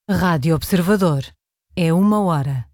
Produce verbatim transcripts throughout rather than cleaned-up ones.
Rádio Observador. É uma hora.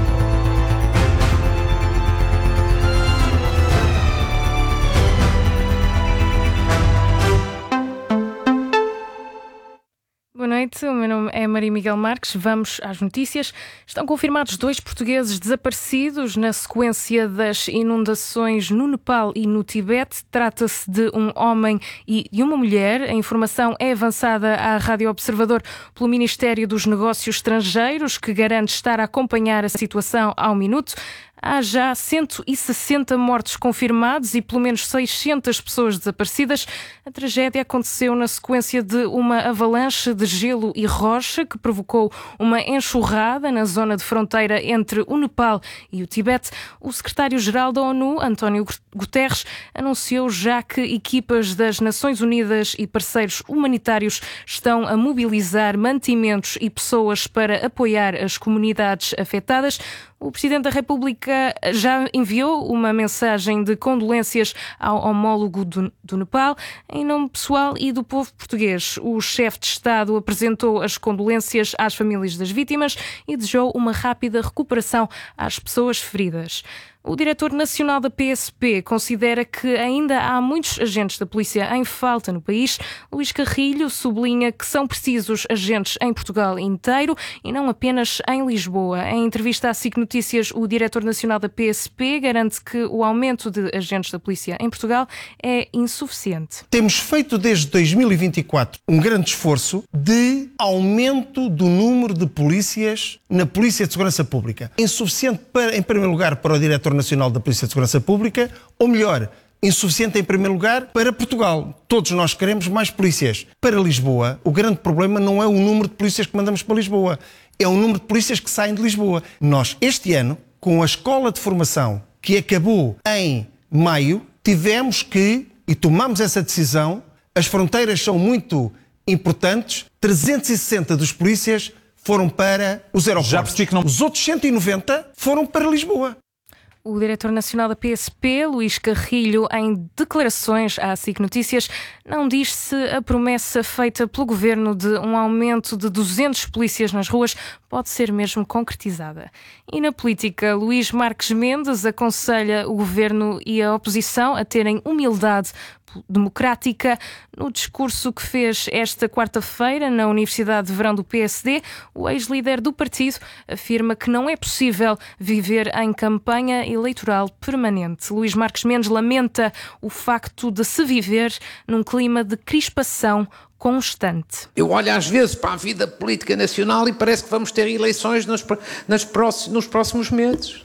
Boa noite, o meu nome é Maria Miguel Marques. Vamos às notícias. Estão confirmados dois portugueses desaparecidos na sequência das inundações no Nepal e no Tibete. Trata-se de um homem e de uma mulher. A informação é avançada à Rádio Observador pelo Ministério dos Negócios Estrangeiros, que garante estar a acompanhar a situação ao minuto. Há já cento e sessenta mortos confirmados e pelo menos seiscentas pessoas desaparecidas. A tragédia aconteceu na sequência de uma avalanche de gelo e rocha que provocou uma enxurrada na zona de fronteira entre o Nepal e o Tibete. O secretário-geral da ONU, António Guterres, anunciou já que equipas das Nações Unidas e parceiros humanitários estão a mobilizar mantimentos e pessoas para apoiar as comunidades afetadas. O Presidente da República já enviou uma mensagem de condolências ao homólogo do, do Nepal. Em nome pessoal e do povo português, o chefe de Estado apresentou as condolências às famílias das vítimas e desejou uma rápida recuperação às pessoas feridas. O diretor nacional da P S P considera que ainda há muitos agentes da polícia em falta no país. Luís Carrilho sublinha que são precisos agentes em Portugal inteiro e não apenas em Lisboa. Em entrevista à S I C Notícias, o diretor nacional da P S P garante que o aumento de agentes da polícia em Portugal é insuficiente. Temos feito desde dois mil e vinte e quatro um grande esforço de aumento do número de polícias na Polícia de Segurança Pública. Insuficiente, para, em primeiro lugar, para o diretor nacional da Polícia de Segurança Pública, ou melhor, insuficiente em primeiro lugar para Portugal. Todos nós queremos mais polícias. Para Lisboa, o grande problema não é o número de polícias que mandamos para Lisboa, é o número de polícias que saem de Lisboa. Nós, este ano, com a escola de formação que acabou em maio, tivemos que, e tomamos essa decisão, as fronteiras são muito importantes, trezentos e sessenta dos polícias foram para os aeroportos. Já percebi que não... Os outros cento e noventa foram para Lisboa. O diretor nacional da P S P, Luís Carrilho, em declarações à S I C Notícias, não diz se a promessa feita pelo governo de um aumento de duzentos polícias nas ruas pode ser mesmo concretizada. E na política, Luís Marques Mendes aconselha o governo e a oposição a terem humildade democrática. No discurso que fez esta quarta-feira na Universidade de Verão do P S D, o ex-líder do partido afirma que não é possível viver em campanha eleitoral permanente. Luís Marques Mendes lamenta o facto de se viver num clima de crispação constante. Eu olho às vezes para a vida política nacional e parece que vamos ter eleições nos, nas próximos, nos próximos meses.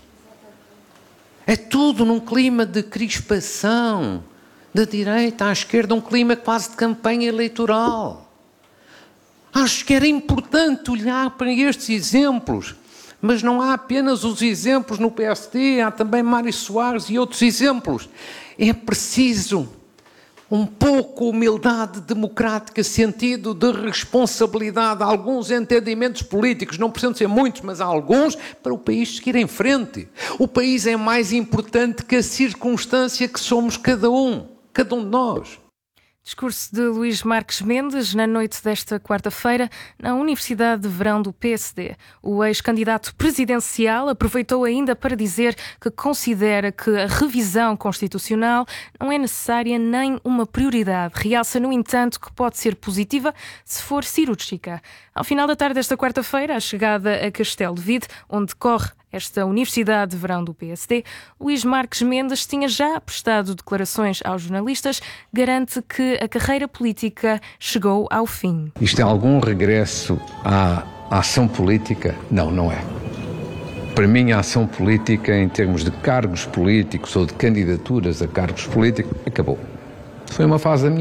É tudo num clima de crispação, da direita à esquerda, um clima quase de campanha eleitoral. Acho que era importante olhar para estes exemplos, mas não há apenas os exemplos no P S D, há também Mário Soares e outros exemplos. É preciso um pouco humildade democrática, sentido de responsabilidade, alguns entendimentos políticos, não precisam ser muitos, mas há alguns, para o país seguir em frente. O país é mais importante que a circunstância que somos cada um. Cada um de nós. Discurso de Luís Marques Mendes na noite desta quarta-feira na Universidade de Verão do P S D. O ex-candidato presidencial aproveitou ainda para dizer que considera que a revisão constitucional não é necessária nem uma prioridade. Realça, no entanto, que pode ser positiva se for cirúrgica. Ao final da tarde desta quarta-feira, a chegada a Castelo de Vide, onde decorre esta Universidade de Verão do P S D, Luís Marques Mendes tinha já prestado declarações aos jornalistas, garante que a carreira política chegou ao fim. Isto é algum regresso à ação política? Não, não é. Para mim, a ação política, em termos de cargos políticos ou de candidaturas a cargos políticos, acabou. Foi uma fase da minha